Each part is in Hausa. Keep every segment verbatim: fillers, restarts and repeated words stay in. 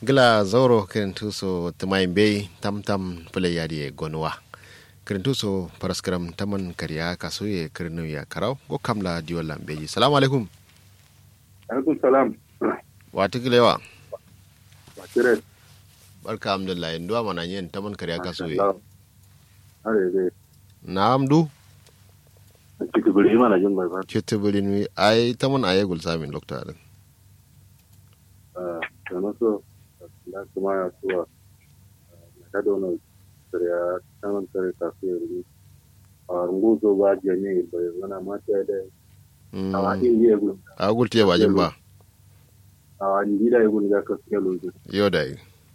gila zauro kirintuso tumayin bay tam tam pule yadi gonwa kirintuso paraskram taman kariya kasuye kirinu ya karau go kamla diwala beji. Salamu alaikum. Alaikum salam. Wati gilewa. Watire. Barka alhamdulillah nduwa mana yin taman kariya kasuye. Are dai. Na'am du. Kitubuli mana jin bai ba. Kitubuli ni ai taman aye gulsamin lokta din. Ah, kana so da kuma ya tuwa. Da dono kariya taman kariya kasuye ne. A runguzo ba jani bai zana mata da a indiya gun. A gultiye ba jin ba. A indiya gun ga kasuye lojo. Yo dai.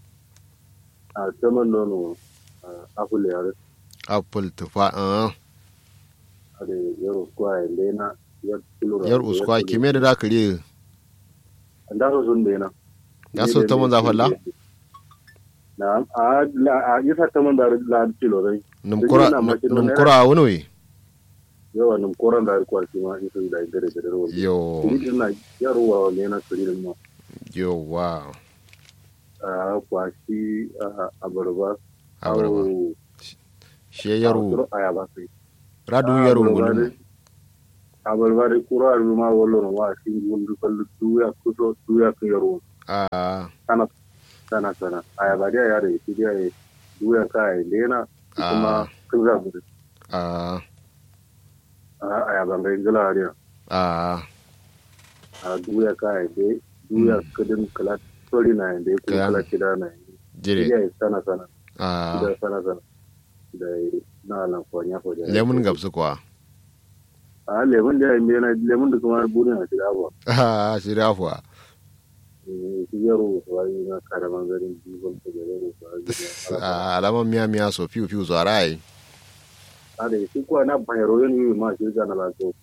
A taman nono apple yare. Apple tufa ah. Ade yaro kwa lena yar kilo. Yar uskwa kime da dakari. Anda so sun dena. Ya so taman zafalla? Na a la yasa taman da la kilo dai. Numkura numkura wani we. Yawa numkura da kwa shi ma isin da dare da dare. Yo. Ni na yaro wa ne na sirrin ma. Yo wow. A kwa shi abarba. Abarba. She yaro. Ayaba sai. Radu yaro ngulu. Abarba da kura ma wallo wa shi ngulu kallu duya kuso duya kan yaro. Ah. Sana sana sana. Ayaba da yare shi da duya kai lena kuma kun za mu. Ah. Ah ayaba ngai gala ariya. Ah. A duya kai dai duya kadin kala sori na yanda ko kala kida na. Jire. Ya sana sana. Ah. Da sana sana. Da na lan kwanya ko da. Lemun gabsu kuwa. A lemun da me na lemun da kuma burin a shiga ba. Ah, shirya fuwa. Eh, shi yaro wai na karaman garin jibon da yaro. Ah, alaman miya miya so fiu fiu zuwa rai. A da shi kuwa na bayaro yin ma shi ga na lato.